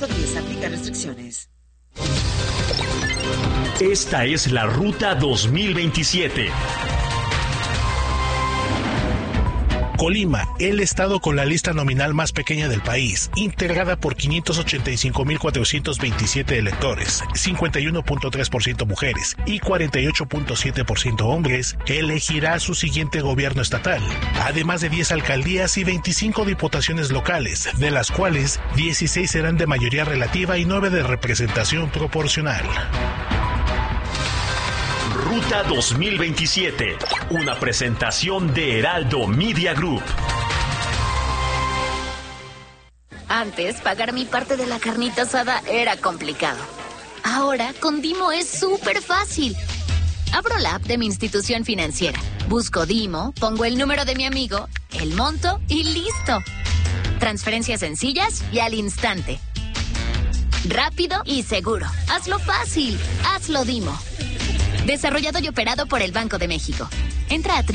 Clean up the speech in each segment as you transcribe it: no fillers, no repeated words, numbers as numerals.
Agosto 10, aplica restricciones. Esta es la Ruta 2027. Colima, el estado con la lista nominal más pequeña del país, integrada por 585.427 electores, 51.3% mujeres y 48.7% hombres, elegirá su siguiente gobierno estatal, además de 10 alcaldías y 25 diputaciones locales, de las cuales 16 serán de mayoría relativa y 9 de representación proporcional. Ruta 2027, una presentación de Heraldo Media Group. Antes, pagar mi parte de la carnita asada era complicado. Ahora, con Dimo es súper fácil. Abro la app de mi institución financiera, busco Dimo, pongo el número de mi amigo, el monto y listo. Transferencias sencillas y al instante. Rápido y seguro. Hazlo fácil. Hazlo Dimo. Desarrollado y operado por el Banco de México. Entra a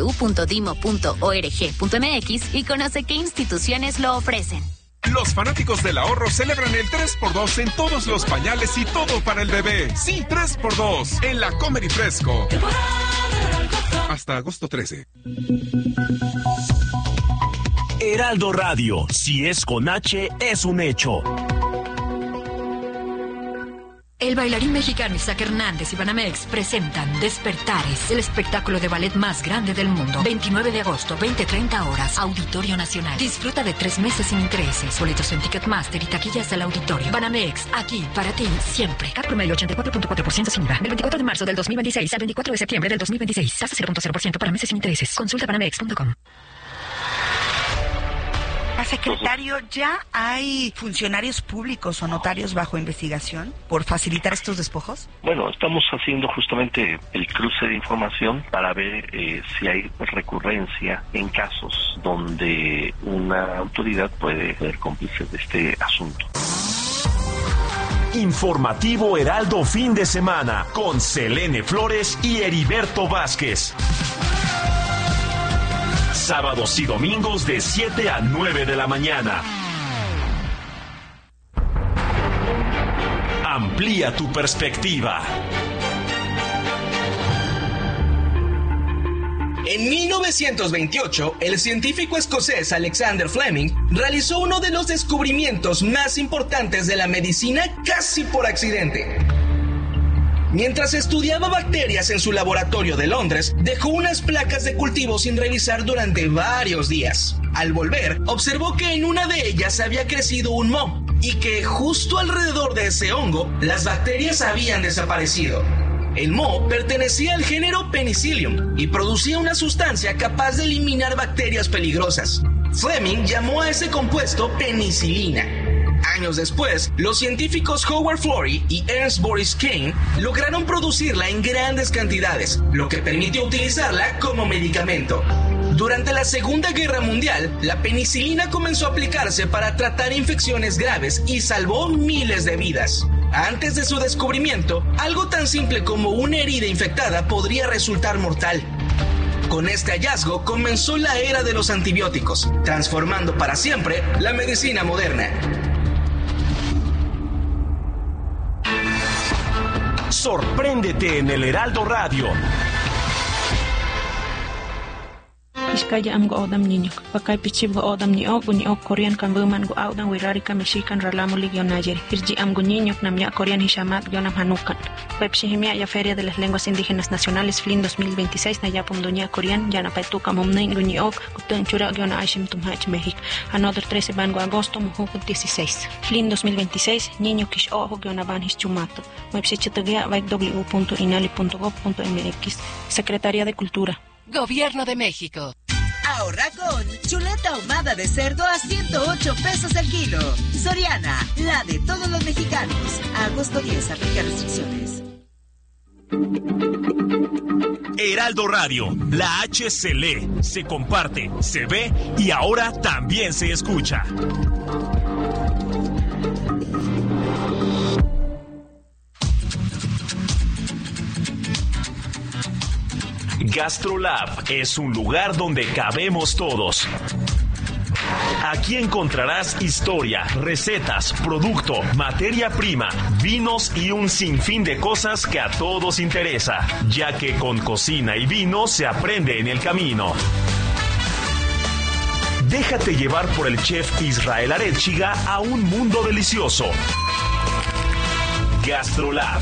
www.dimo.org.mx y conoce qué instituciones lo ofrecen. Los fanáticos del ahorro celebran el 3x2 en todos los pañales y todo para el bebé. Sí, 3x2 en la Comer y Fresco. Hasta agosto 13. Heraldo Radio, si es con H, es un hecho. El bailarín mexicano Isaac Hernández y Banamex presentan Despertares, el espectáculo de ballet más grande del mundo. 29 de agosto, 20:30 horas, Auditorio Nacional. Disfruta de 3 meses sin intereses. Boletos en Ticketmaster y taquillas del auditorio. Banamex, aquí, para ti, siempre. CAT promedio 84.4% sin IVA. Del 24 de marzo del 2026 al 24 de septiembre del 2026. Tasa 0.0% para meses sin intereses. Consulta banamex.com. Secretario, ¿ya hay funcionarios públicos o notarios bajo investigación por facilitar estos despojos? Bueno, estamos haciendo justamente el cruce de información para ver si hay recurrencia en casos donde una autoridad puede ser cómplice de este asunto. Informativo Heraldo fin de semana con Selene Flores y Heriberto Vázquez. Sábados y domingos de 7 a 9 de la mañana. Amplía tu perspectiva. En 1928, el científico escocés Alexander Fleming realizó uno de los descubrimientos más importantes de la medicina casi por accidente. Mientras estudiaba bacterias en su laboratorio de Londres, dejó unas placas de cultivo sin revisar durante varios días. Al volver, observó que en una de ellas había crecido un moho y que justo alrededor de ese hongo, las bacterias habían desaparecido. El moho pertenecía al género Penicillium y producía una sustancia capaz de eliminar bacterias peligrosas. Fleming llamó a ese compuesto penicilina. Años después, los científicos Howard Florey y Ernst Boris Kane lograron producirla en grandes cantidades, lo que permitió utilizarla como medicamento. Durante la Segunda Guerra Mundial, la penicilina comenzó a aplicarse para tratar infecciones graves y salvó miles de vidas. Antes de su descubrimiento, algo tan simple como una herida infectada podría resultar mortal. Con este hallazgo comenzó la era de los antibióticos, transformando para siempre la medicina moderna. Sorpréndete en el Heraldo Radio. Iskaya am go odam niño, pakay pichib go odam ni ok Korean kan buman go audan wirari ka Mexican ralamo ligio nayer. Irji am go niño nam ya Korean hishamat go nam hanukan. Pepshihimia ya Feria de las Lenguas Indígenas Nacionales FLIN 2026 na yapum doña Korean ya na paituka momnen go ni ok kuten chura go na aishim tumhach México. Another 13 van go agosto mujo 16. FLIN 2026 niño kish ojo go na van hischumato. Website www.inali.gov.mx. Secretaría de Cultura. Gobierno de México. Ahorra con chuleta ahumada de cerdo a 108 pesos el kilo. Soriana, la de todos los mexicanos. Agosto 10, aplica restricciones. Heraldo Radio, la H se lee, se comparte, se ve y ahora también se escucha. GastroLab es un lugar donde cabemos todos. Aquí encontrarás historia, recetas, producto, materia prima, vinos y un sinfín de cosas que a todos interesa, ya que con cocina y vino se aprende en el camino. Déjate llevar por el chef Israel Arechiga a un mundo delicioso. GastroLab.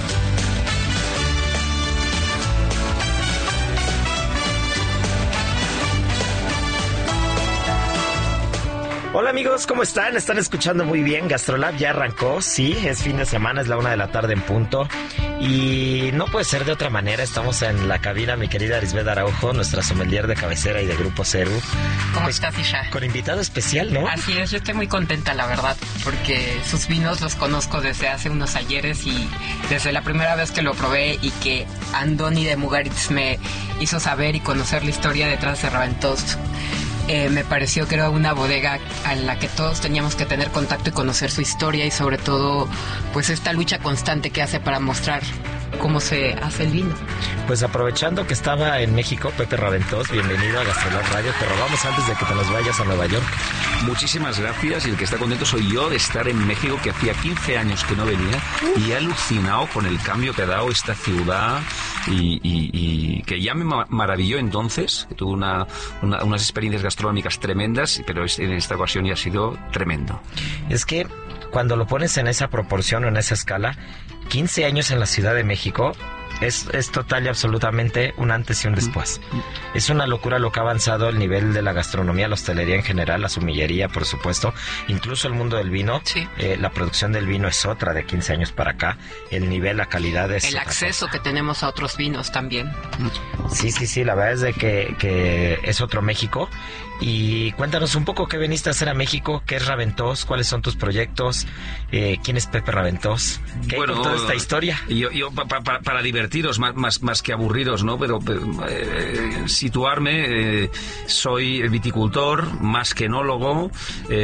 Hola amigos, ¿cómo están? ¿Están escuchando muy bien? GastroLab ya arrancó, sí, es fin de semana, es la 1:00 p.m. en punto. Y no puede ser de otra manera, estamos en la cabina, mi querida Arisbeth Araujo, nuestra sommelier de cabecera y de Grupo Ceru. ¿Cómo estás, Isha? Con invitado especial, ¿no? Así es, yo estoy muy contenta, la verdad, porque sus vinos los conozco desde hace unos ayeres y desde la primera vez que lo probé y que Andoni de Mugaritz me hizo saber y conocer la historia detrás de Raventós. Me pareció que era una bodega a la que todos teníamos que tener contacto y conocer su historia y sobre todo pues esta lucha constante que hace para mostrar cómo se hace el vino. Pues aprovechando que estaba en México, Pepe Raventós, bienvenido a GastroLab Radio. Te robamos antes de que te nos vayas a Nueva York. Muchísimas gracias, y el que está contento soy yo de estar en México, que hacía 15 años que no venía, y he alucinado con el cambio que ha dado esta ciudad y que ya me maravilló entonces, que tuve unas experiencias gastronómicas tremendas, pero en esta ocasión ya ha sido tremendo. Es que cuando lo pones en esa proporción o en esa escala, 15 años en la Ciudad de México es total y absolutamente un antes y un después. Es una locura lo que ha avanzado el nivel de la gastronomía, la hostelería en general, la sumillería, por supuesto, incluso el mundo del vino. Sí. La producción del vino es otra de 15 años para acá, el nivel, la calidad es el acceso que tenemos a otros vinos también. Sí, la verdad es de que es otro México. Y cuéntanos un poco qué veniste a hacer a México, qué es Raventós, cuáles son tus proyectos, quién es Pepe Raventós, qué hay con toda esta historia. Yo para divertiros más que aburriros, ¿no? Pero situarme, soy viticultor, más que enólogo,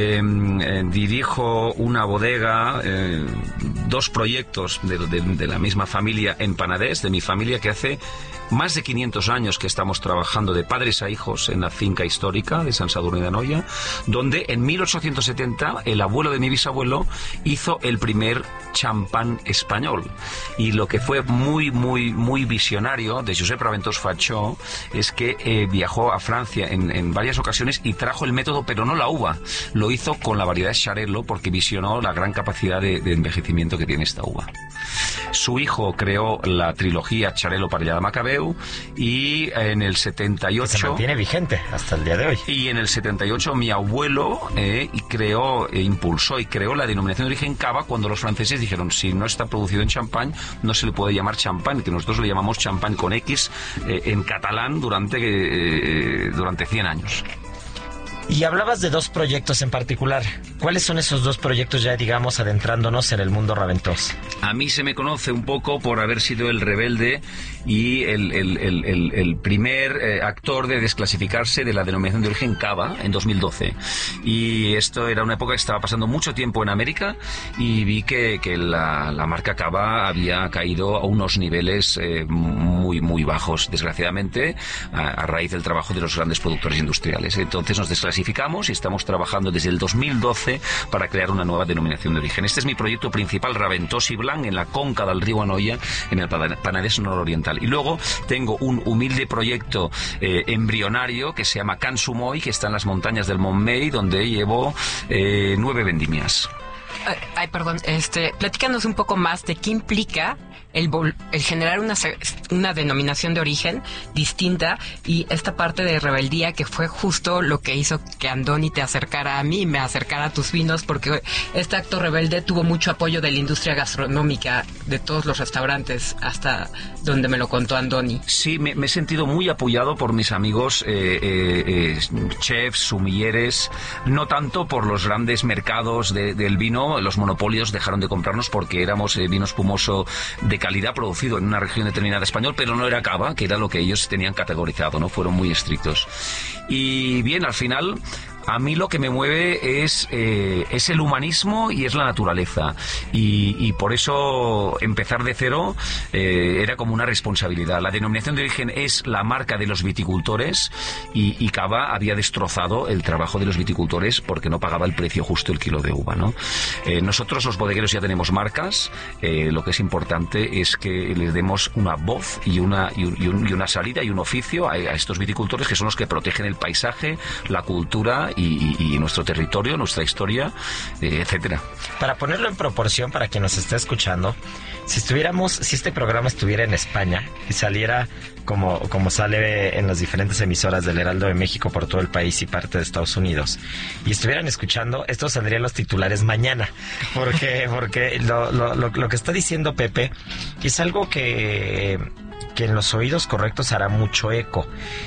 dirijo una bodega, dos proyectos de la misma familia en Panadés, de mi familia, que hace más de 500 años que estamos trabajando de padres a hijos en la finca histórica de San Sadurní d'Anoia, donde en 1870 el abuelo de mi bisabuelo hizo el primer champán español. Y lo que fue muy visionario de Josep Raventós Fachó es que viajó a Francia en varias ocasiones y trajo el método, pero no la uva. Lo hizo con la variedad Xarel·lo porque visionó la gran capacidad de envejecimiento que tiene esta uva. Su hijo creó la trilogía Xarel·lo Parellada de Macabeu, y en el 78... Que se mantiene vigente hasta el día de hoy. Y en el 78 mi abuelo impulsó y creó la denominación de origen cava, cuando los franceses dijeron, si no está producido en champán, no se le puede llamar champán, que nosotros le llamamos champán con X en catalán durante 100 años. Y hablabas de dos proyectos en particular. ¿Cuáles son esos dos proyectos, ya digamos, adentrándonos en el mundo Raventós? A mí se me conoce un poco por haber sido el rebelde y el primer actor de desclasificarse de la denominación de origen cava en 2012. Y esto era una época que estaba pasando mucho tiempo en América, y vi que la marca cava había caído a unos niveles muy bajos, desgraciadamente, a raíz del trabajo de los grandes productores industriales. Entonces nos desclasificamos y estamos trabajando desde el 2012 para crear una nueva denominación de origen. Este es mi proyecto principal, Raventós i Blanc, en la conca del río Anoia, en el Panadés nororiental. Y luego tengo un humilde proyecto embrionario que se llama Can Sumoy, que está en las montañas del Montmell, donde llevo 9 vendimias. Perdón, platícanos un poco más de qué implica el generar una denominación de origen distinta, y esta parte de rebeldía que fue justo lo que hizo que Andoni te acercara a mí y me acercara a tus vinos, porque este acto rebelde tuvo mucho apoyo de la industria gastronómica, de todos los restaurantes, hasta donde me lo contó Andoni. Sí, me he sentido muy apoyado por mis amigos chefs, sumilleres, no tanto por los grandes mercados del vino. Los monopolios dejaron de comprarnos porque éramos vino espumoso de calidad producido en una región determinada español, pero no era cava, que era lo que ellos tenían categorizado, ¿no? Fueron muy estrictos. Y bien, al final A mí lo que me mueve es el humanismo y es la naturaleza. Y por eso empezar de cero era como una responsabilidad. La denominación de origen es la marca de los viticultores y Cava había destrozado el trabajo de los viticultores porque no pagaba el precio justo el kilo de uva, ¿no? Nosotros los bodegueros ya tenemos marcas. Lo que es importante es que les demos una voz y una salida y un oficio a estos viticultores, que son los que protegen el paisaje, la cultura y nuestro territorio, nuestra historia, etcétera. Para ponerlo en proporción, para quien nos esté escuchando, si este programa estuviera en España y saliera como sale en las diferentes emisoras del Heraldo de México por todo el país y parte de Estados Unidos, y estuvieran escuchando, esto saldrían los titulares mañana, porque lo que está diciendo Pepe es algo que en los oídos correctos hará mucho eco.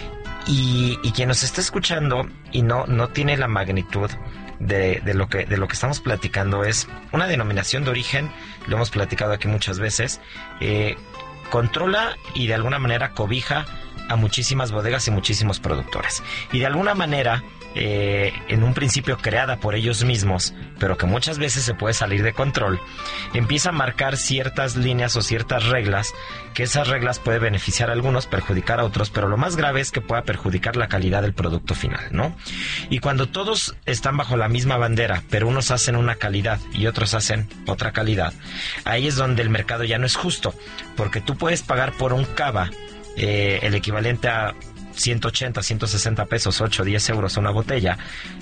Y quien nos está escuchando y no tiene la magnitud de lo que estamos platicando, es una denominación de origen, lo hemos platicado aquí muchas veces, controla y de alguna manera cobija a muchísimas bodegas y muchísimos productores. Y de alguna manera, en un principio creada por ellos mismos, pero que muchas veces se puede salir de control, empieza a marcar ciertas líneas o ciertas reglas, que esas reglas pueden beneficiar a algunos, perjudicar a otros, pero lo más grave es que pueda perjudicar la calidad del producto final, ¿no? Y cuando todos están bajo la misma bandera, pero unos hacen una calidad y otros hacen otra calidad, ahí es donde el mercado ya no es justo, porque tú puedes pagar por un cava el equivalente a 180, 160 pesos, 8, 10 euros una botella,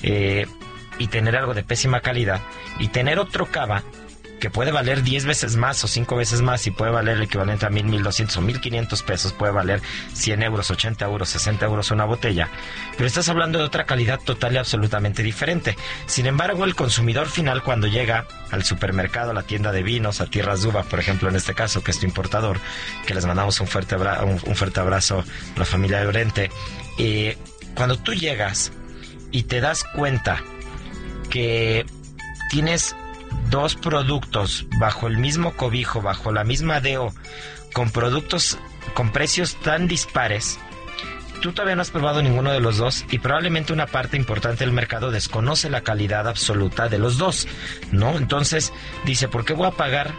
y tener algo de pésima calidad, y tener otro cava que puede valer 10 veces más o 5 veces más y puede valer el equivalente a 1,000, 1,200 o 1,500 pesos, puede valer 100 euros, 80 euros, 60 euros una botella, pero estás hablando de otra calidad total y absolutamente diferente. Sin embargo, el consumidor final, cuando llega al supermercado, a la tienda de vinos, a Tierras de Uva, por ejemplo, en este caso, que es tu importador, que les mandamos un fuerte abrazo a la familia de Orente, cuando tú llegas y te das cuenta que tienes dos productos bajo el mismo cobijo, bajo la misma DO, con productos con precios tan dispares, tú todavía no has probado ninguno de los dos y probablemente una parte importante del mercado desconoce la calidad absoluta de los dos, ¿no? Entonces dice, ¿por qué voy a pagar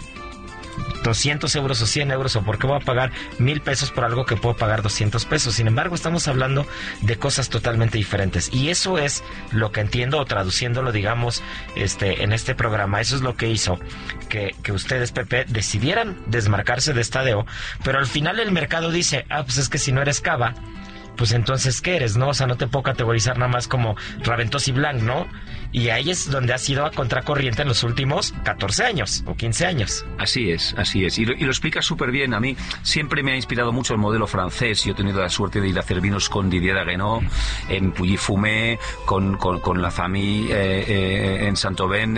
200 euros o 100 euros, o por qué voy a pagar 1,000 pesos por algo que puedo pagar 200 pesos? Sin embargo, estamos hablando de cosas totalmente diferentes, y eso es lo que entiendo, o traduciéndolo, digamos, en este programa, eso es lo que hizo que ustedes, Pepe, decidieran desmarcarse de esta DO, pero al final el mercado dice, pues es que si no eres cava, pues entonces, ¿qué eres, no? O sea, no te puedo categorizar nada más como Raventós y Blanc, ¿no? Y ahí es donde has ido a contracorriente en los últimos 14 años o 15 años. Así es. Y lo explicas súper bien. A mí siempre me ha inspirado mucho el modelo francés. Yo he tenido la suerte de ir a hacer vinos con Didier Daguenot, en Pouilly-Fumé, con la famille en Saint-Aubin,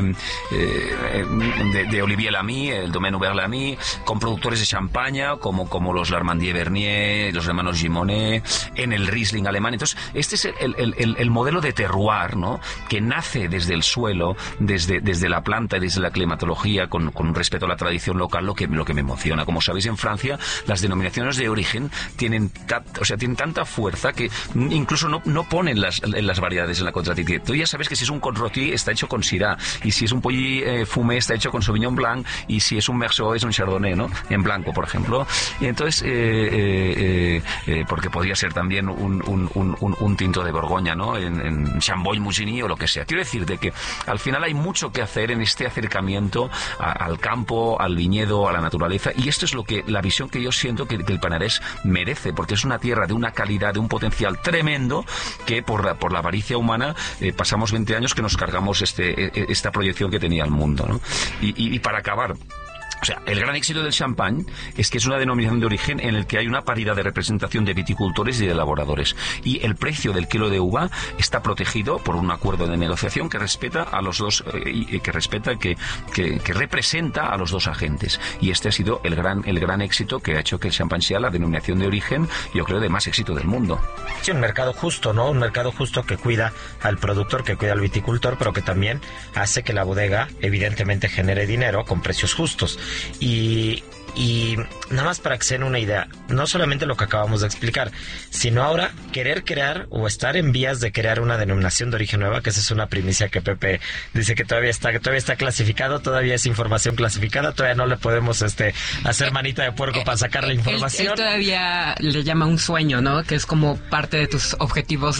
de Olivier Lamy, el Domaine Hubert Lamy, con productores de champaña como los Larmandier-Bernier, los hermanos Gimonet, en el Riesling alemán. Entonces, este es el modelo de terroir, ¿no? Que nace desde el suelo, desde la planta y desde la climatología, con respeto a la tradición local, lo que me emociona. Como sabéis, en Francia las denominaciones de origen tienen tanta fuerza que incluso no ponen las variedades en la contraetiqueta. Tú ya sabes que si es un Côte-Rôti está hecho con Syrah, y si es un Pouilly-Fumé está hecho con Sauvignon Blanc, y si es un Merceau es un Chardonnay, ¿no? En blanco, por ejemplo. Y entonces, porque podría ser también un tinto de Borgoña, ¿no? En Chamboy-Musigny o lo que sea. Quiero decir de que al final hay mucho que hacer en este acercamiento al campo, al viñedo, a la naturaleza, y esto es la visión que yo siento que el Panarés merece, porque es una tierra de una calidad, de un potencial tremendo, que por la avaricia humana pasamos 20 años que nos cargamos esta proyección que tenía el mundo, ¿no? Y para acabar, o sea, el gran éxito del champán es que es una denominación de origen en el que hay una paridad de representación de viticultores y de elaboradores. Y el precio del kilo de uva está protegido por un acuerdo de negociación que respeta a los dos, que representa a los dos agentes. Y este ha sido el gran éxito que ha hecho que el champán sea la denominación de origen, yo creo, de más éxito del mundo. Sí, un mercado justo, ¿no? Un mercado justo que cuida al productor, que cuida al viticultor, pero que también hace que la bodega evidentemente genere dinero con precios justos. Y Y nada más para que se den una idea, no solamente lo que acabamos de explicar, sino ahora querer crear o estar en vías de crear una denominación de origen nueva, que esa es una primicia que Pepe dice que todavía está clasificado, todavía es información clasificada, todavía no le podemos hacer manita de puerco para sacar la información. Él todavía le llama un sueño, ¿no? Que es como parte de tus objetivos.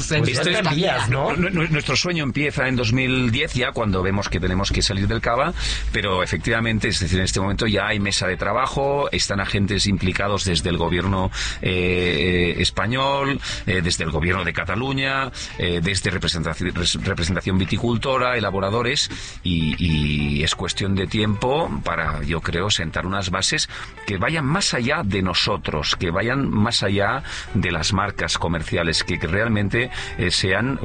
Nuestro sueño empieza en 2010 ya, cuando vemos que tenemos que salir del Cava, pero efectivamente, es decir, en este momento ya hay mesa de trabajo, están agentes implicados desde el gobierno español, desde el gobierno de Cataluña, desde representación viticultora, elaboradores, y es cuestión de tiempo para, yo creo, sentar unas bases que vayan más allá de nosotros, que vayan más allá de las marcas comerciales, que realmente sean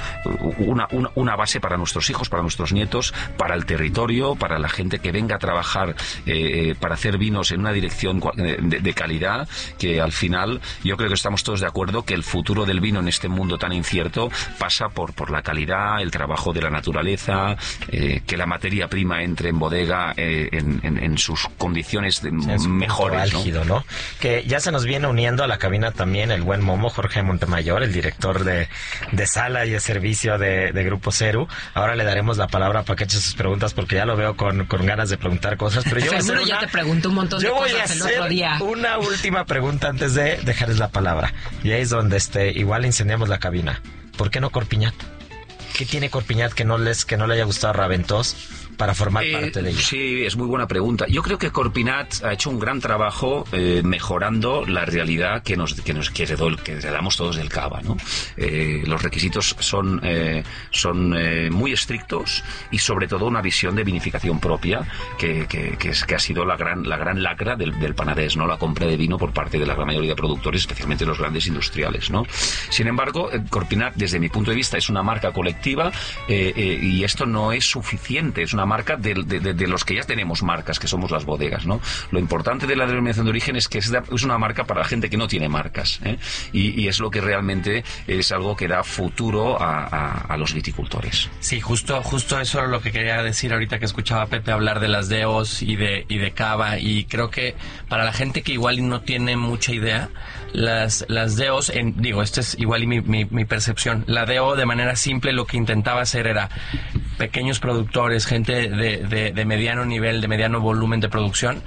una base para nuestros hijos, para nuestros nietos, para el territorio, para la gente que venga a trabajar para hacer vinos en una dirección de calidad, que al final yo creo que estamos todos de acuerdo que el futuro del vino en este mundo tan incierto pasa por la calidad, el trabajo de la naturaleza, que la materia prima entre en bodega en sus condiciones mejores, álgido, ¿no? Que ya se nos viene uniendo a la cabina también el buen Momo, Jorge Montemayor, el director de sala y de servicio de Grupo Ceru. Ahora le daremos la palabra para que eche sus preguntas, porque ya lo veo con ganas de preguntar cosas, pero seguro ya te pregunto un montón de cosas el otro día. Una última pregunta antes de dejarles la palabra, y ahí es donde igual incendiamos la cabina. ¿Por qué no Corpiñat? ¿Qué tiene Corpiñat que no le haya gustado a Raventós para formar parte de ella? Sí, es muy buena pregunta. Yo creo que Corpiñat ha hecho un gran trabajo mejorando la realidad que heredamos todos del Cava, ¿no? Los requisitos son muy estrictos, y sobre todo una visión de vinificación propia que ha sido la gran lacra del Panadés, ¿no? La compra de vino por parte de la gran mayoría de productores, especialmente los grandes industriales, ¿no? Sin embargo, Corpiñat, desde mi punto de vista, es una marca colectiva, y esto no es suficiente. Es una marca de los que ya tenemos marcas, que somos las bodegas, ¿no? Lo importante de la denominación de origen es que es una marca para la gente que no tiene marcas, y es lo que realmente es algo que da futuro a los viticultores. Sí, justo eso era lo que quería decir ahorita que escuchaba a Pepe hablar de las DEOs y de Cava, y creo que para la gente que igual no tiene mucha idea, las DEOs, esta es igual mi percepción, la DEO de manera simple lo que intentaba hacer era pequeños productores, gente de mediano nivel, de mediano volumen de producción,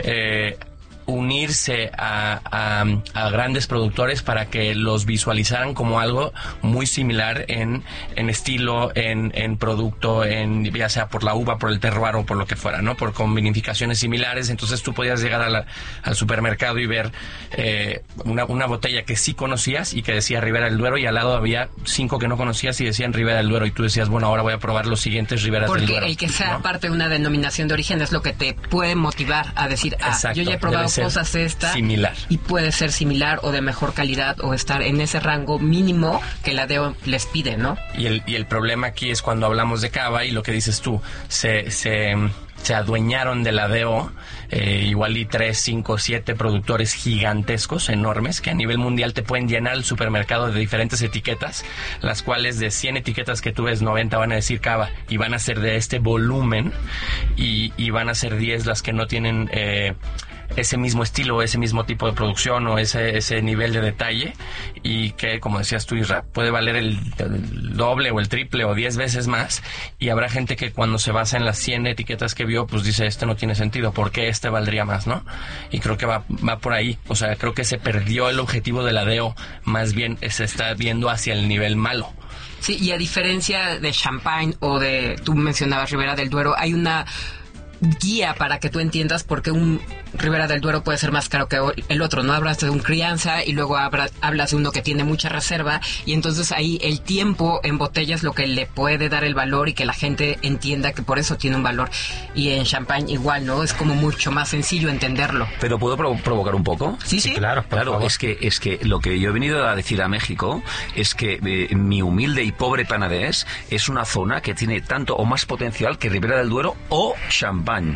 unirse a grandes productores para que los visualizaran como algo muy similar en estilo, en producto, ya sea por la uva, por el terroir o por lo que fuera, ¿no? Con vinificaciones similares. Entonces tú podías llegar al supermercado y ver una botella que sí conocías y que decía Ribera del Duero, y al lado había 5 que no conocías y decían Ribera del Duero, y tú decías, bueno, ahora voy a probar los siguientes Riberas del Duero. Porque el que sea, ¿no?, parte de una denominación de origen es lo que te puede motivar a decir, exacto, yo ya he probado cosas similar, y puede ser similar o de mejor calidad o estar en ese rango mínimo que la DEO les pide, ¿no? Y el problema aquí es cuando hablamos de Cava, y lo que dices tú, se adueñaron de la DEO, igual y 3, 5, 7 productores gigantescos, enormes, que a nivel mundial te pueden llenar el supermercado de diferentes etiquetas, las cuales de 100 etiquetas que tú ves, 90 van a decir Cava, y van a ser de este volumen, y van a ser 10 las que no tienen ese mismo estilo, ese mismo tipo de producción o ese nivel de detalle, y que, como decías tú, Isra, puede valer el doble o el triple o 10 veces más, y habrá gente que cuando se basa en las 100 etiquetas que vio, pues dice, no tiene sentido, ¿por qué valdría más, no? Y creo que va por ahí. O sea, creo que se perdió el objetivo de la DEO, más bien se está viendo hacia el nivel malo. Sí, y a diferencia de Champagne o tú mencionabas Ribera del Duero, hay una guía para que tú entiendas por qué un Ribera del Duero puede ser más caro que el otro, ¿no? Hablas de un crianza y luego hablas de uno que tiene mucha reserva, y entonces ahí el tiempo en botella es lo que le puede dar el valor y que la gente entienda que por eso tiene un valor. Y en Champagne igual, ¿no? Es como mucho más sencillo entenderlo. ¿Pero puedo provocar un poco? Sí. Claro, es que lo que yo he venido a decir a México es que mi humilde y pobre Panadés es una zona que tiene tanto o más potencial que Ribera del Duero o Champagne.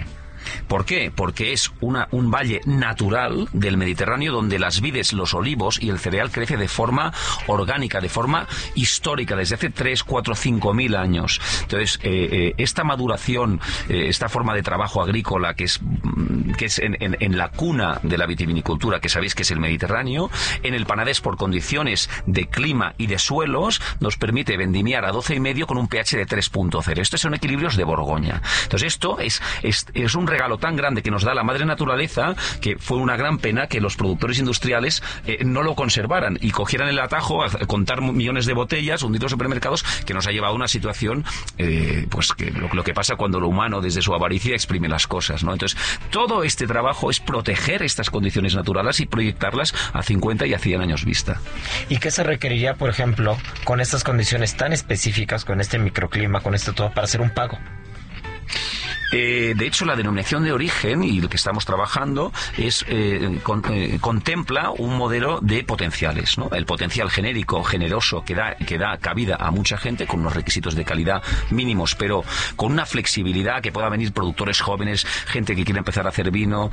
¿Por qué? Porque es un valle natural del Mediterráneo donde las vides, los olivos y el cereal crece de forma orgánica, de forma histórica, desde hace 3, 4, 5.000 años. Entonces, esta maduración, esta forma de trabajo agrícola que es en la cuna de la vitivinicultura, que sabéis que es el Mediterráneo, en el Panadés, por condiciones de clima y de suelos, nos permite vendimiar a 12,5 con un pH de 3.0. Estos son equilibrios de Borgoña. Entonces, esto es un regalo tan grande que nos da la madre naturaleza, que fue una gran pena que los productores industriales no lo conservaran y cogieran el atajo a contar millones de botellas, hundir los supermercados, que nos ha llevado a una situación, pues que lo que pasa cuando lo humano desde su avaricia exprime las cosas, ¿no? Entonces, todo este trabajo es proteger estas condiciones naturales y proyectarlas a 50 y a 100 años vista. ¿Y qué se requeriría, por ejemplo, con estas condiciones tan específicas, con este microclima, con esto todo, para hacer un pago? De hecho, la denominación de origen y lo que estamos trabajando es contempla un modelo de potenciales, ¿no? El potencial genérico, generoso, que da cabida a mucha gente con unos requisitos de calidad mínimos, pero con una flexibilidad que pueda venir productores jóvenes, gente que quiere empezar a hacer vino,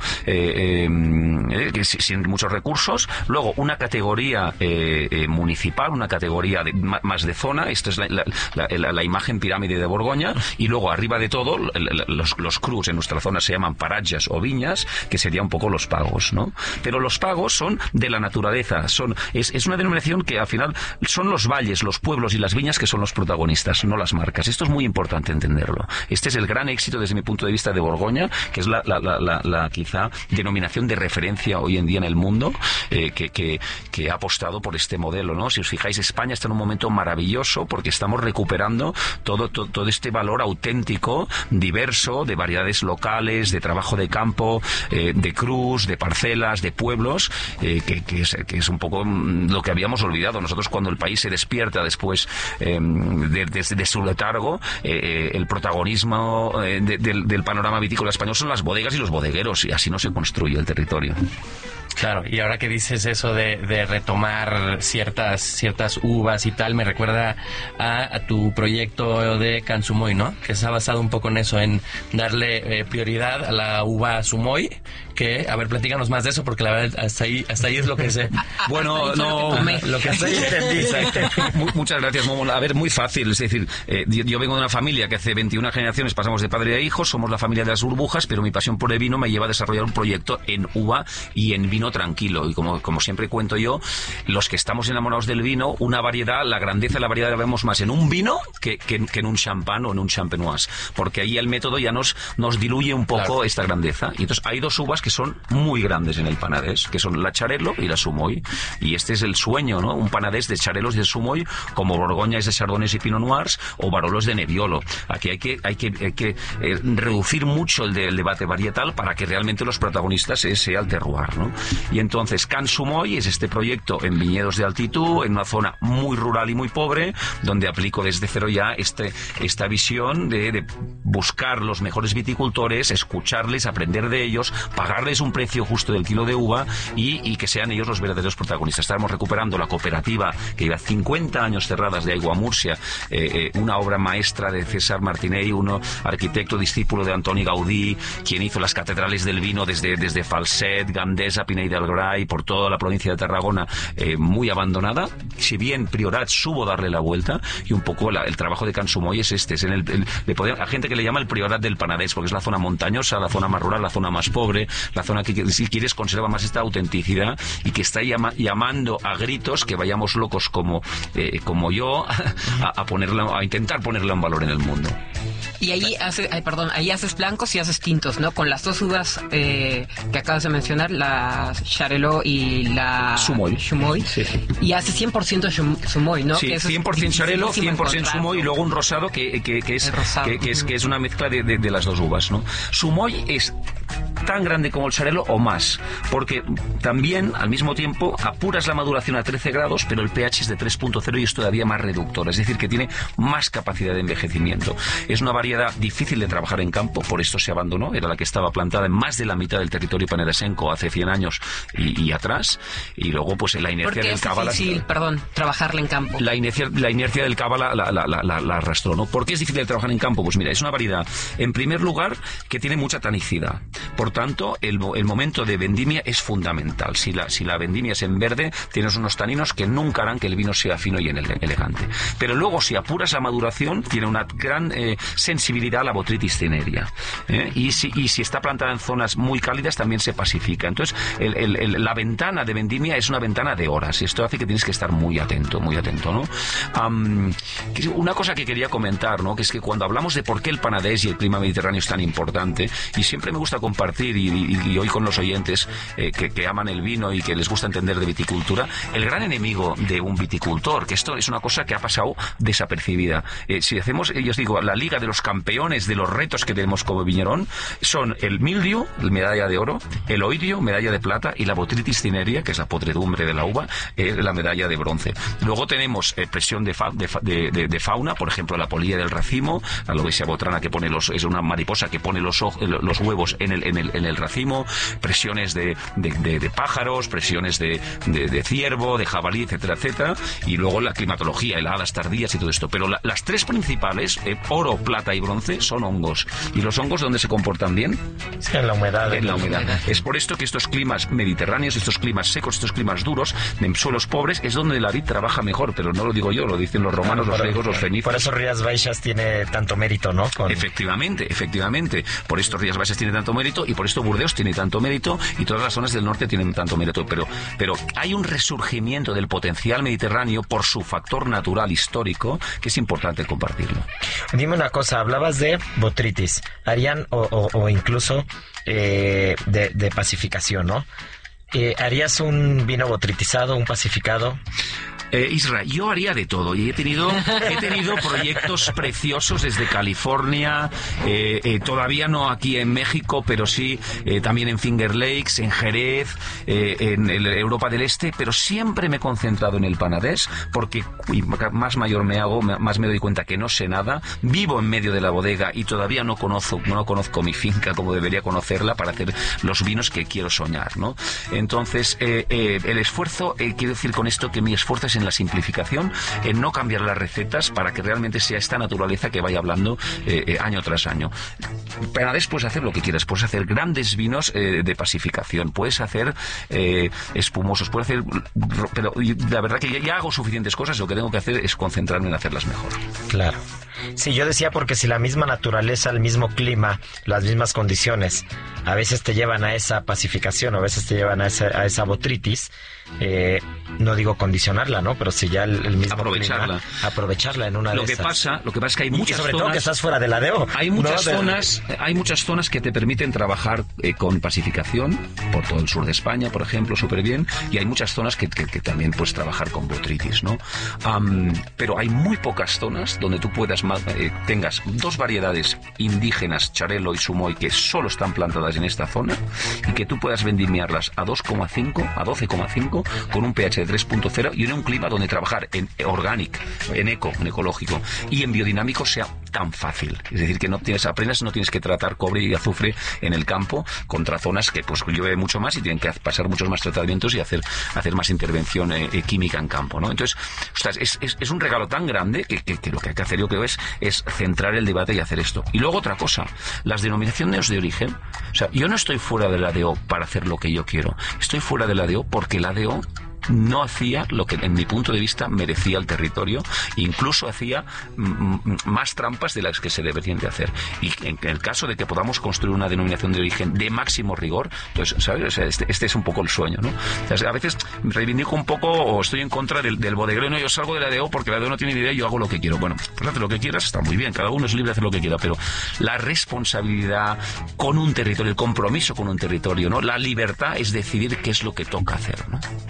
sin muchos recursos. Luego, una categoría municipal, una categoría más de zona. Esta es la imagen pirámide de Borgoña. Y luego, arriba de todo, los crus en nuestra zona se llaman parajes o viñas, que serían un poco los pagos, ¿no? Pero los pagos son de la naturaleza, es una denominación que al final son los valles, los pueblos y las viñas que son los protagonistas, no las marcas. Esto es muy importante entenderlo. Este es el gran éxito desde mi punto de vista de Borgoña, que es la quizá denominación de referencia hoy en día en el mundo, que ha apostado por este modelo, ¿no? Si os fijáis, España está en un momento maravilloso porque estamos recuperando todo este valor auténtico, diverso, de variedades locales, de trabajo de campo, de crus, de parcelas, de pueblos, que es un poco lo que habíamos olvidado. Nosotros, cuando el país se despierta después de su letargo, el protagonismo del panorama vitícola español son las bodegas y los bodegueros, y así no se construye el territorio. Claro, y ahora que dices eso de retomar ciertas uvas y tal, me recuerda a tu proyecto de Cansumoy, ¿no? Que se ha basado un poco en eso, en darle prioridad a la uva Sumoy, que, a ver, platícanos más de eso, porque la verdad hasta ahí es lo que sé. Bueno, no, lo que hasta ahí entendí. Muchas gracias, Momo. A ver, muy fácil, es decir, yo vengo de una familia que hace 21 generaciones pasamos de padre a hijo, somos la familia de las burbujas, pero mi pasión por el vino me lleva a desarrollar un proyecto en uva y en vino tranquilo. Y como siempre cuento yo, los que estamos enamorados del vino, una variedad, la grandeza de la variedad la vemos más en un vino que en un champán o en un champenoise, porque ahí el método ya nos diluye un poco esta grandeza. Y entonces hay dos uvas que son muy grandes en el Panadés, que son la Charello y la Sumoy. Y este es el sueño, ¿no? Un Panadés de Charelos y de Sumoy, como Borgoña es de Chardonnays y Pinot Noirs, o Barolo es de Nebbiolo. Aquí hay que reducir mucho el debate varietal para que realmente los protagonistas sea el terroir, ¿no? Y entonces Cansumoy es este proyecto en viñedos de altitud, en una zona muy rural y muy pobre, donde aplico desde cero ya esta visión de buscar los mejores viticultores, escucharles, aprender de ellos, pagarles un precio justo del kilo de uva y que sean ellos los verdaderos protagonistas. Estamos recuperando la cooperativa que lleva 50 años cerradas de Aigua Murcia, una obra maestra de César Martinell, uno arquitecto discípulo de Antoni Gaudí, quien hizo las catedrales del vino desde Falset, Gandesa, Pinell de Algaray, por toda la provincia de Tarragona, muy abandonada. Si bien Priorat supo darle la vuelta, y un poco el trabajo de Cansumoy es este, es a gente que le llama el Priorat del Panadés, porque es la zona montañosa, la zona más rural, la zona más pobre, la zona que, si quieres, conserva más esta autenticidad y que está llamando a gritos que vayamos locos como yo a intentar ponerla en valor en el mundo. Y ahí haces blancos y haces tintos, ¿no? Con las dos uvas que acabas de mencionar, la Charello y la Sumoy. Sí. Y haces 100% Sumoy, ¿no? Sí, que 100% Charello, 100% Sumoy y luego un rosado que es una mezcla de las dos uvas, ¿no? Sumoy es tan grande como el Xarel·lo o más, porque también al mismo tiempo apuras la maduración a 13 grados, pero el pH es de 3.0 y es todavía más reductor, es decir, que tiene más capacidad de envejecimiento. Es una variedad difícil de trabajar en campo, por esto se abandonó, era la que estaba plantada en más de la mitad del territorio paneresenco hace 100 años y atrás, y luego pues la inercia del Cava... trabajarla en campo. La inercia del Cava la arrastró, ¿no? ¿Por qué es difícil de trabajar en campo? Pues mira, es una variedad, en primer lugar, que tiene mucha tanicidad. Por tanto, el momento de vendimia es fundamental. Si la vendimia es en verde, tienes unos taninos que nunca harán que el vino sea fino y elegante. Pero luego, si apuras la maduración, tiene una gran sensibilidad a la botrytis cinerea. Y si está plantada en zonas muy cálidas, también se pacifica. Entonces, la ventana de vendimia es una ventana de horas. Y esto hace que tienes que estar muy atento, ¿no? Una cosa que quería comentar, ¿no? Que es que cuando hablamos de por qué el Penedès y el clima mediterráneo es tan importante, y siempre me gusta compartir, y hoy con los oyentes que aman el vino y que les gusta entender de viticultura, el gran enemigo de un viticultor, que esto es una cosa que ha pasado desapercibida. Si hacemos, yo os digo, la liga de los campeones de los retos que tenemos como viñerón, son el mildiu, medalla de oro, el oidio, medalla de plata, y la botrytis cinerea, que es la podredumbre de la uva, la medalla de bronce. Luego tenemos presión de fauna, por ejemplo, la polilla del racimo, la lobesia botrana, que pone es una mariposa que pone los huevos en el racimo, presiones de pájaros, presiones de ciervo, de jabalí, etcétera, etcétera, y luego la climatología, heladas tardías y todo esto. Pero las tres principales, oro, plata y bronce, son hongos. ¿Y los hongos dónde se comportan bien? Sí, en la humedad. En la humedad. Es por esto que estos climas mediterráneos, estos climas secos, estos climas duros, en suelos pobres, es donde la vid trabaja mejor, pero no lo digo yo, lo dicen los romanos, los griegos, los fenicios. Por eso Rías Baixas tiene tanto mérito, ¿no? Efectivamente. Por esto Rías Baixas tiene tanto mérito, y por esto Burdeos tiene tanto mérito, y todas las zonas del norte tienen tanto mérito. Pero hay un resurgimiento del potencial mediterráneo por su factor natural histórico que es importante compartirlo. Dime una cosa, hablabas de botrytis, harían o incluso de pacificación, ¿no? ¿Harías un vino botrytizado, un pacificado? Isra, yo haría de todo, y he tenido proyectos preciosos desde California, todavía no aquí en México, pero sí también en Finger Lakes, en Jerez, en Europa del Este, pero siempre me he concentrado en el Penedès, porque más mayor me hago, más me doy cuenta que no sé nada, vivo en medio de la bodega y todavía no conozco mi finca como debería conocerla para hacer los vinos que quiero soñar, ¿no? Entonces, el esfuerzo, quiero decir con esto que mi esfuerzo es en la simplificación, en no cambiar las recetas para que realmente sea esta naturaleza que vaya hablando año tras año. Penedès puedes hacer lo que quieras, puedes hacer grandes vinos de pacificación, puedes hacer espumosos, puedes hacer... Pero la verdad que ya hago suficientes cosas, lo que tengo que hacer es concentrarme en hacerlas mejor. Claro. Sí, yo decía porque si la misma naturaleza, el mismo clima, las mismas condiciones, a veces te llevan a esa pacificación, a veces te llevan a esa botrytis, no digo condicionarla, ¿no? Pero si ya el mismo aprovecharla. Clima, aprovecharla en una de esas. Lo que pasa es que hay muchas sobre zonas, todo que estás fuera de la DEO. Hay muchas zonas que te permiten trabajar con pacificación, por todo el sur de España, por ejemplo, súper bien, y hay muchas zonas que también puedes trabajar con botrytis, ¿no? Pero hay muy pocas zonas donde tú tengas dos variedades indígenas, Xarel·lo y Sumoy, que solo están plantadas en esta zona, y que tú puedas vendimiarlas a 2,5, a 12,5, con un pH de 3.0 y en un clima donde trabajar en organic, en ecológico y en biodinámico sea tan fácil. Es decir, que apenas no tienes que tratar cobre y azufre en el campo contra zonas que pues llueve mucho más y tienen que pasar muchos más tratamientos y hacer más intervención química en campo, ¿no? Entonces, ostras, es un regalo tan grande que lo que hay que hacer, yo creo, es centrar el debate y hacer esto. Y luego otra cosa, las denominaciones de origen. O sea, yo no estoy fuera de la DO para hacer lo que yo quiero. Estoy fuera de la DO porque la DO no hacía lo que en mi punto de vista merecía el territorio, incluso hacía más trampas de las que se deberían de hacer, y en el caso de que podamos construir una denominación de origen de máximo rigor, entonces, ¿sabes? O sea, este es un poco el sueño, ¿no? O sea, a veces reivindico un poco o estoy en contra del bodeguero, no, yo salgo de la DO porque la DO no tiene ni idea, yo hago lo que quiero. Bueno, pues haz lo que quieras, está muy bien, cada uno es libre de hacer lo que quiera, pero la responsabilidad con un territorio, el compromiso con un territorio, ¿no? La libertad es decidir qué es lo que toca hacer, ¿no?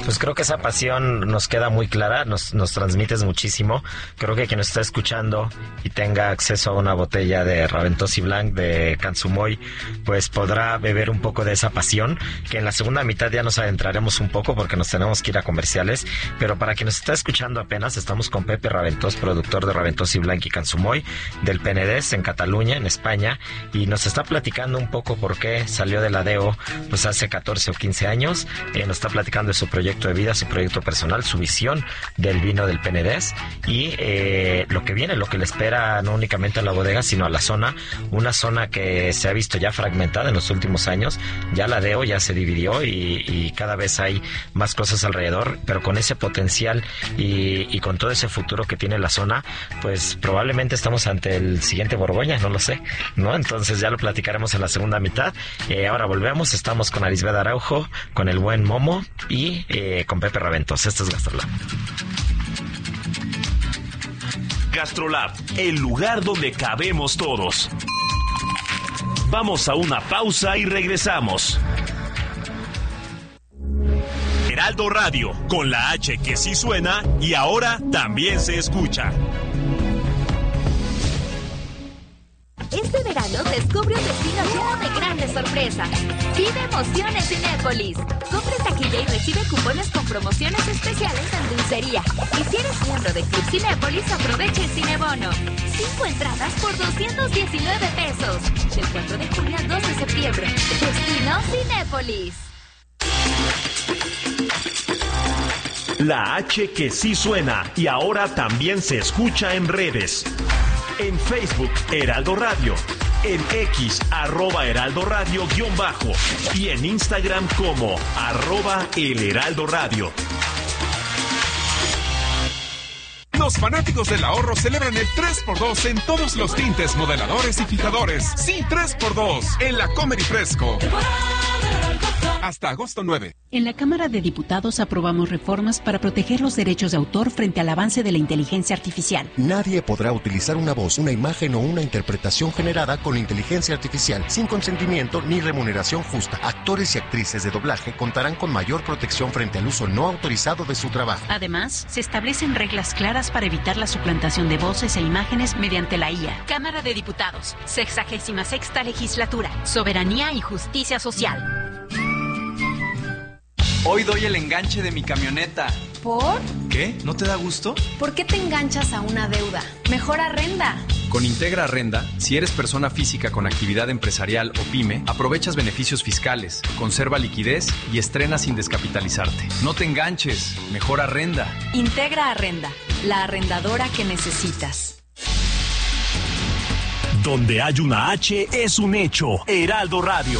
Pues creo que esa pasión nos queda muy clara, nos transmites muchísimo. Creo que quien nos está escuchando y tenga acceso a una botella de Raventós y Blanc de Kansumoy, pues podrá beber un poco de esa pasión, que en la segunda mitad ya nos adentraremos un poco porque nos tenemos que ir a comerciales. Pero para quien nos está escuchando apenas, estamos con Pepe Raventós, productor de Raventós y Blanc y Kansumoy del Penedès en Cataluña, en España, y nos está platicando un poco por qué salió de la DEO pues hace 14 o 15 años. Nos está platicando de su proyecto de vida, su proyecto personal, su visión del vino del Penedès y lo que viene, lo que le espera no únicamente a la bodega, sino a la zona, una zona que se ha visto ya fragmentada en los últimos años. Ya la DEO ya se dividió y cada vez hay más cosas alrededor, pero con ese potencial y con todo ese futuro que tiene la zona, pues probablemente estamos ante el siguiente Borgoña, no lo sé, ¿no? Entonces ya lo platicaremos en la segunda mitad. Ahora volvemos, estamos con Arisbeth Araujo, con el buen Momo y con Pepe Raventós. Esto es GastroLab. GastroLab, el lugar donde cabemos todos. Vamos a una pausa y regresamos. Heraldo Radio, con la H que sí suena y ahora también se escucha. Este verano descubre un destino lleno de grandes sorpresas. Vive emociones Cinépolis. Compra taquilla y recibe cupones con promociones especiales en dulcería. Y si eres miembro de Club Cinépolis, aprovecha el Cinebono. 5 entradas por 219 pesos. Del 4 de junio al 2 de septiembre. Destino Cinépolis. La H que sí suena y ahora también se escucha en redes. En Facebook, Heraldo Radio. En X, @Heraldo Radio _ y en Instagram como @El Heraldo Radio. Los fanáticos del ahorro celebran el 3x2 en todos los tintes, modeladores y fijadores. Sí, 3x2 en la Comer y Fresco. Hasta agosto 9. En la Cámara de Diputados aprobamos reformas para proteger los derechos de autor frente al avance de la inteligencia artificial. Nadie podrá utilizar una voz, una imagen o una interpretación generada con inteligencia artificial sin consentimiento ni remuneración justa. Actores y actrices de doblaje contarán con mayor protección frente al uso no autorizado de su trabajo. Además, se establecen reglas claras para evitar la suplantación de voces e imágenes mediante la IA. Cámara de Diputados, 66ª Legislatura, Soberanía y Justicia Social. Hoy doy el enganche de mi camioneta. ¿Por? ¿Qué? ¿No te da gusto? ¿Por qué te enganchas a una deuda? Mejor arrenda. Con Integra Arrenda, si eres persona física con actividad empresarial o pyme, aprovechas beneficios fiscales, conserva liquidez y estrena sin descapitalizarte. No te enganches, mejor arrenda. Integra Arrenda, la arrendadora que necesitas. Donde hay una H es un hecho. Heraldo Radio.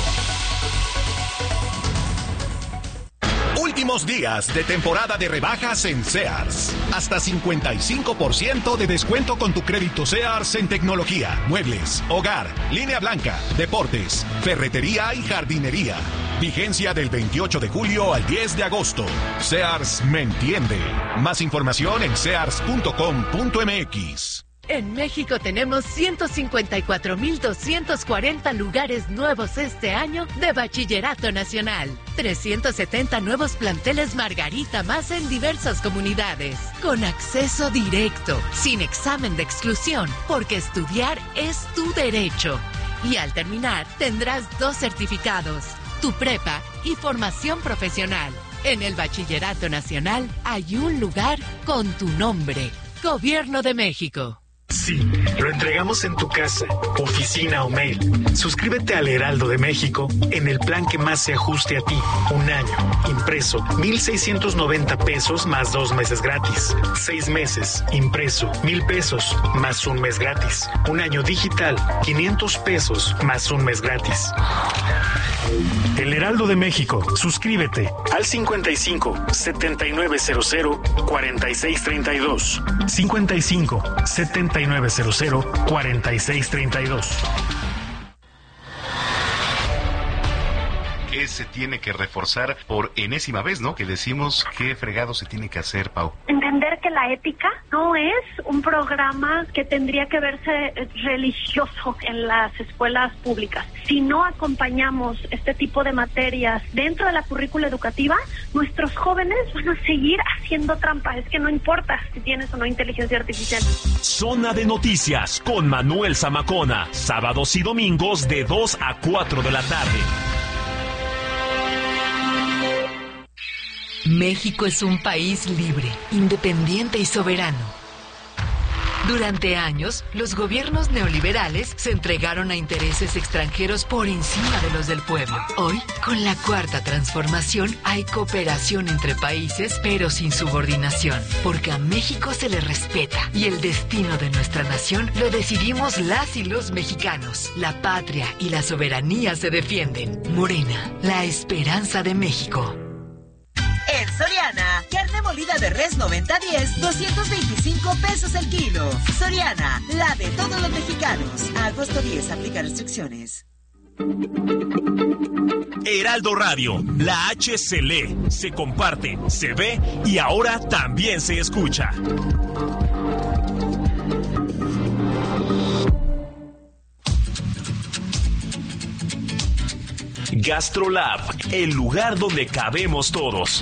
Últimos días de temporada de rebajas en Sears. Hasta 55% de descuento con tu crédito Sears en tecnología, muebles, hogar, línea blanca, deportes, ferretería y jardinería. Vigencia del 28 de julio al 10 de agosto. Sears me entiende. Más información en sears.com.mx. En México tenemos 154,240 lugares nuevos este año de Bachillerato Nacional. 370 nuevos planteles Margarita más en diversas comunidades. Con acceso directo, sin examen de exclusión, porque estudiar es tu derecho. Y al terminar tendrás 2 certificados, tu prepa y formación profesional. En el Bachillerato Nacional hay un lugar con tu nombre. Gobierno de México. Sí, lo entregamos en tu casa, oficina o mail. Suscríbete al Heraldo de México en el plan que más se ajuste a ti. Un año, impreso, 1,690 pesos más 2 meses gratis. 6 meses, impreso, 1,000 pesos más 1 mes gratis. Un año digital, 500 pesos más 1 mes gratis. El Heraldo de México. Suscríbete al 55 7900 4632. 55 7900 4632. que se tiene que reforzar por enésima vez, ¿no? Que decimos qué fregado se tiene que hacer, Pau. Entender que la ética no es un programa que tendría que verse religioso en las escuelas públicas. Si no acompañamos este tipo de materias dentro de la currícula educativa, nuestros jóvenes van a seguir haciendo trampa. Es que no importa si tienes o no inteligencia artificial. Zona de Noticias con Manuel Zamacona, sábados y domingos de 2 a 4 de la tarde. México es un país libre, independiente y soberano. Durante años, los gobiernos neoliberales se entregaron a intereses extranjeros por encima de los del pueblo. Hoy, con la Cuarta Transformación, hay cooperación entre países, pero sin subordinación, porque a México se le respeta y el destino de nuestra nación lo decidimos las y los mexicanos. La patria y la soberanía se defienden. Morena, la esperanza de México. En Soriana, carne molida de res 90-10, 225 pesos el kilo. Soriana, la de todos los mexicanos. A agosto 10, aplica restricciones. Heraldo Radio, la H se lee, se comparte, se ve y ahora también se escucha. GastroLab, el lugar donde cabemos todos.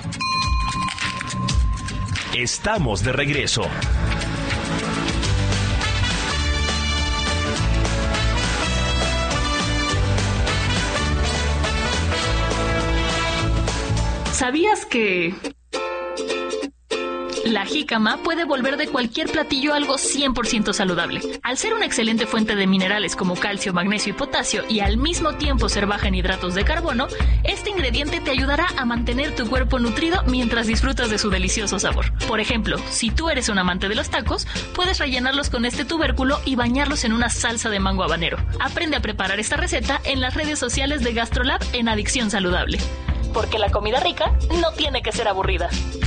Estamos de regreso. ¿Sabías que la jícama puede volver de cualquier platillo algo 100% saludable? Al ser una excelente fuente de minerales como calcio, magnesio y potasio y al mismo tiempo ser baja en hidratos de carbono, este ingrediente te ayudará a mantener tu cuerpo nutrido mientras disfrutas de su delicioso sabor. Por ejemplo, si tú eres un amante de los tacos, puedes rellenarlos con este tubérculo y bañarlos en una salsa de mango habanero. Aprende a preparar esta receta en las redes sociales de GastroLab en Adicción Saludable. Porque la comida rica no tiene que ser aburrida.